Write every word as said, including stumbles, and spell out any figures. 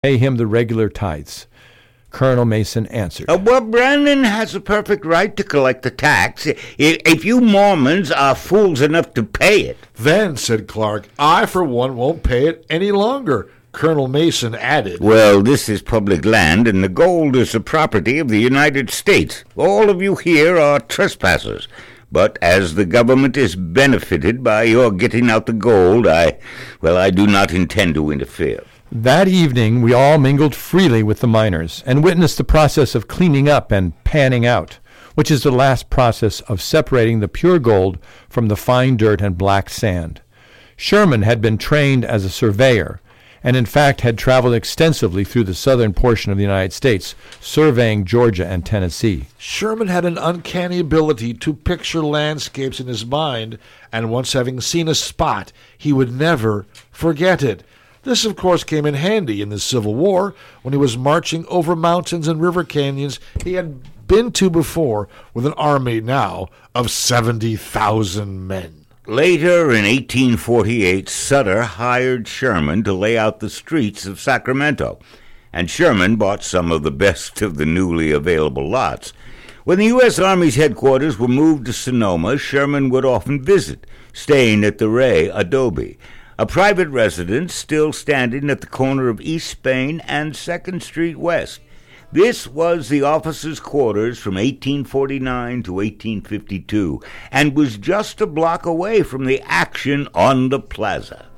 pay him the regular tithes. Colonel Mason answered. Uh, well, Brandon has a perfect right to collect the tax if, if you Mormons are fools enough to pay it. Then, said Clark, I, for one, won't pay it any longer. Colonel Mason added, Well, this is public land, and the gold is the property of the United States. All of you here are trespassers. But as the government is benefited by your getting out the gold, I, well, I do not intend to interfere. That evening, we all mingled freely with the miners and witnessed the process of cleaning up and panning out, which is the last process of separating the pure gold from the fine dirt and black sand. Sherman had been trained as a surveyor and in fact had traveled extensively through the southern portion of the United States, surveying Georgia and Tennessee. Sherman had an uncanny ability to picture landscapes in his mind, and once having seen a spot, he would never forget it. This, of course, came in handy in the Civil War when he was marching over mountains and river canyons he had been to before with an army now of seventy thousand men. Later, in eighteen forty-eight, Sutter hired Sherman to lay out the streets of Sacramento, and Sherman bought some of the best of the newly available lots. When the U S. Army's headquarters were moved to Sonoma, Sherman would often visit, staying at the Ray Adobe, a private residence still standing at the corner of East Spain and second Street West. This was the officers' quarters from eighteen forty-nine to eighteen fifty-two and was just a block away from the action on the plaza.